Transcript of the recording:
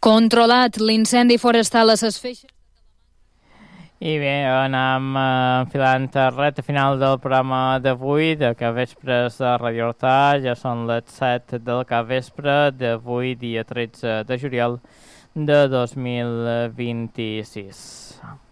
Controlat l'incendi forestal a ses Feixes. I bé, anem enfilant a recta final del programa d'avui, de capvespres de Radio Horta. Ja són les 7 del capvespre d'avui, dia 13 de juliol de 2026.